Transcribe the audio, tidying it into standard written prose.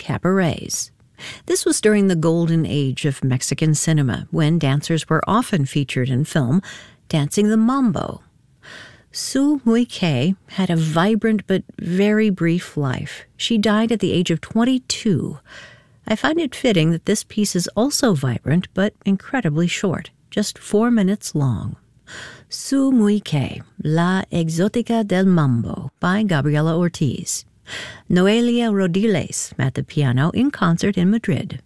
cabarets. This was during the golden age of Mexican cinema, when dancers were often featured in film, dancing the mambo. Su Muy-Kay had a vibrant but very brief life. She died at the age of 22. I find it fitting that this piece is also vibrant but incredibly short, just 4 minutes long. Su Muy-Kay, La Exótica del Mambo by Gabriela Ortiz. Noelia Rodiles at the piano in concert in Madrid.